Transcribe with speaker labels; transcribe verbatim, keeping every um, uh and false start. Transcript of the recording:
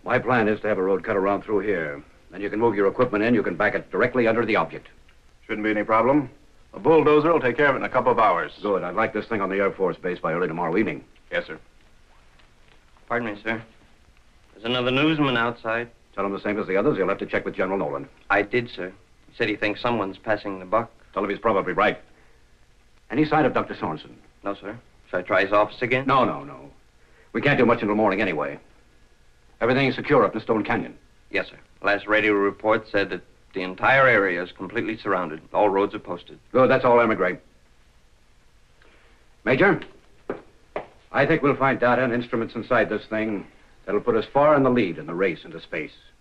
Speaker 1: My plan is to have a road cut around through here. Then you can move your equipment in. You can back it directly under the object.
Speaker 2: Shouldn't be any problem. A bulldozer will take care of it in a couple of hours.
Speaker 1: Good. I'd like this thing on the Air Force Base by early tomorrow evening.
Speaker 2: Yes, sir.
Speaker 3: Pardon me, sir. There's another newsman outside.
Speaker 1: Tell him the same as the others. He'll have to check with General Nolan.
Speaker 3: I did, sir. He said he thinks someone's passing the buck.
Speaker 1: Tell him he's probably right. Any sign of Doctor Sorensen?
Speaker 3: No, sir. Should I try his office again?
Speaker 1: No, no, no. We can't do much until morning anyway. Everything's secure up in Stone Canyon.
Speaker 3: Yes, sir. Last radio report said that the entire area is completely surrounded. All roads are posted.
Speaker 1: Good, that's all, Emigre. Major, I think we'll find data and instruments inside this thing that'll put us far in the lead in the race into space.